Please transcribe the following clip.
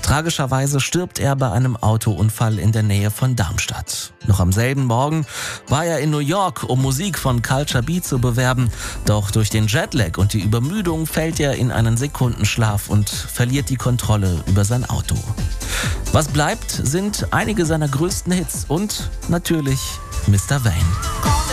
Tragischerweise stirbt er bei einem Autounfall in der Nähe von Darmstadt. Noch am selben Morgen war er in New York, um Musik von Culture Beat zu bewerben. Doch durch den Jetlag und die Übermüdung fällt er in einen Sekundenschlaf und verliert die Kontrolle über sein Auto. Was bleibt, sind einige seiner größten Hits und natürlich Mr. Vane.